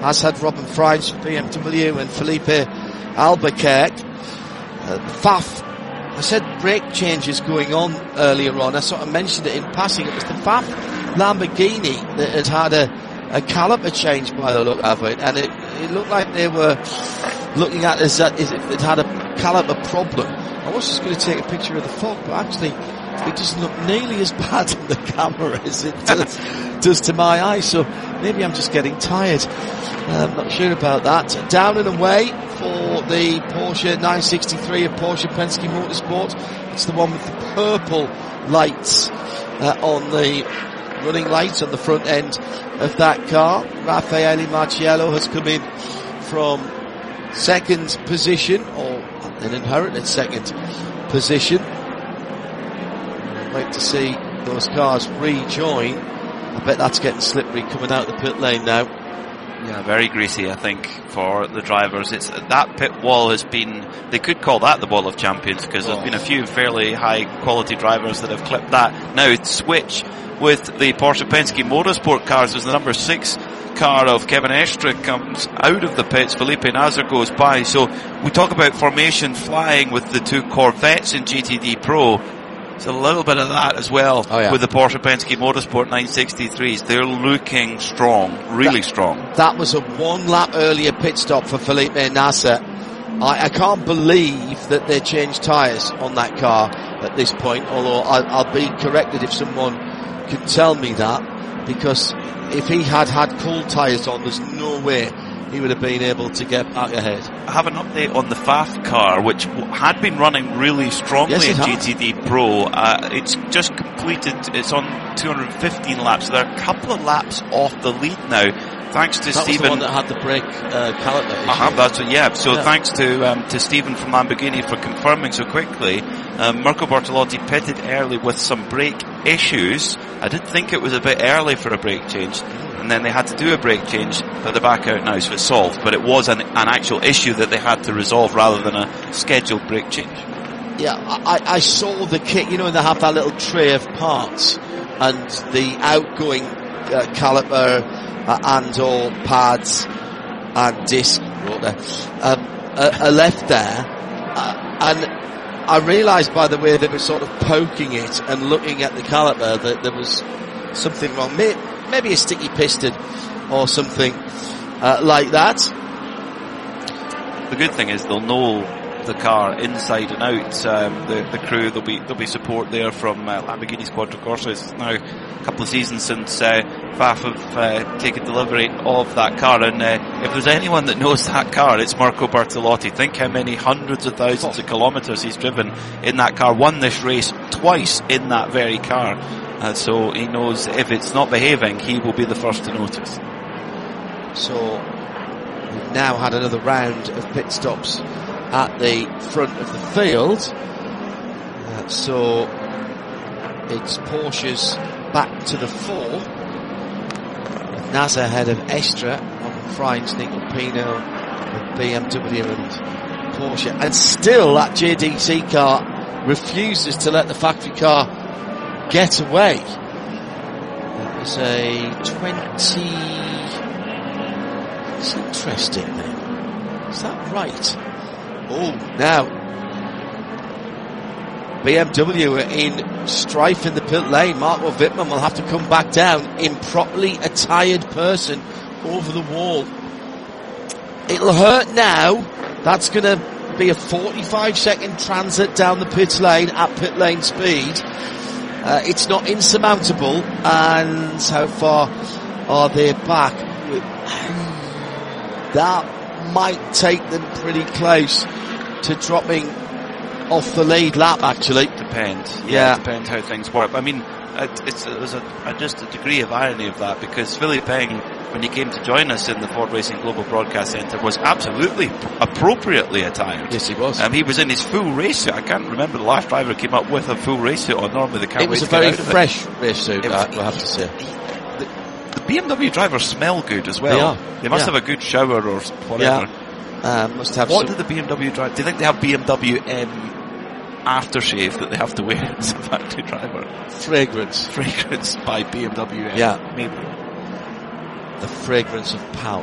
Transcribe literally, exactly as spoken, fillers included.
as had Robin Freins from B M W and Felipe Albuquerque. Uh, Faf, I said brake changes going on earlier on. I sort of mentioned it in passing. It was the Faf Lamborghini that had had a, a caliper change by the look of it, and it, it looked like they were looking at it as that it had a caliper problem. I was just going to take a picture of the fog, but actually it doesn't look nearly as bad on the camera as it does, does to my eyes, so maybe I'm just getting tired. Uh, I'm not sure about that. Down and away for the Porsche nine sixty-three of Porsche Penske Motorsport. It's the one with the purple lights uh, on the running lights on the front end of that car. Raffaele Marciello has come in from second position, or an inherited second position. Wait to see those cars rejoin. I bet that's getting slippery coming out of the pit lane now. Yeah, very greasy, I think, for the drivers. It's that pit wall has been, they could call that the wall of champions, because there's oh. been a few fairly high quality drivers that have clipped that. Now switch with the Porsche Penske Motorsport cars as the number six car of Kevin Estre comes out of the pits. Felipe Nasr goes by. So we talk about formation flying with the two Corvettes in G T D Pro. It's a little bit of that as well oh, yeah. with the Porsche Penske Motorsport nine sixty-threes. They're looking strong, really that, strong. That was a one lap earlier pit stop for Felipe Nasr. I, I can't believe that they changed tyres on that car at this point, although I'll, I'll be corrected if someone can tell me that, because if he had had cold tyres on, there's no way he would have been able to get back ahead. I have an update on the Faf car, which had been running really strongly yes, in G T D Pro. Uh, it's just completed, it's on two hundred fifteen laps. They're a couple of laps off the lead now. Thanks to that Stephen. Was the one that had the brake uh, caliper issue. Uh-huh, that's a, yeah. So yeah. thanks to um, to Stephen from Lamborghini for confirming so quickly. Um, Mirko Bortolotti pitted early with some brake issues. I did think it was a bit early for a brake change, and then they had to do a brake change, but they're back out now, so it's solved. But it was an, an actual issue that they had to resolve rather than a scheduled brake change. Yeah, I, I saw the kit. You know, they have that little tray of parts, and the outgoing uh, caliper. Uh, and or pads and disc rotor um, are, are left there, uh, and I realised by the way they were sort of poking it and looking at the caliper that there was something wrong, maybe a sticky piston or something uh, like that. The good thing is they'll know the car inside and out. Um, the, the crew, there'll be there'll be support there from uh, Lamborghini Quadricorsa. It's now a couple of seasons since uh, Faf have uh, taken delivery of that car, and uh, if there's anyone that knows that car, it's Mirko Bortolotti. Think how many hundreds of thousands of kilometres he's driven in that car. Won this race twice in that very car, uh, so he knows if it's not behaving, he will be the first to notice. So we've now had another round of pit stops at the front of the field, uh, so it's Porsche's back to the fore. Nasr ahead of Estre on Freins, Nico Pino with B M W and Porsche, and still that J D C car refuses to let the factory car get away. That was a twenty. It's interesting then. Is that right? Oh, now B M W are in strife in the pit lane. Marco Wittmann will have to come back down, improperly attired person over the wall. It'll hurt now. That's going to be a forty-five second transit down the pit lane at pit lane speed. Uh, it's not insurmountable. And how far are they back? That might take them pretty close to dropping off the lead lap, actually. Depends. Yeah, yeah. It depends how things work. I mean, it, it's, there's a, a, just a degree of irony of that, because Philly Peng, when he came to join us in the Ford Racing Global Broadcast Centre, was absolutely appropriately attired. Yes, he was. Um, he was in his full race suit. I can't remember the last driver came up with a full race suit on. Normally they can't It was wait a to very get out fresh of it. race suit, I will have to say. The, the B M W drivers smell good as well. They are. They must yeah. have a good shower or whatever. Yeah. Uh, must have what some... do the B M W drive? Do you think they have B M W M aftershave that they have to wear as a factory driver? Fragrance. Fragrance by B M W M. Yeah. Maybe. The fragrance of power.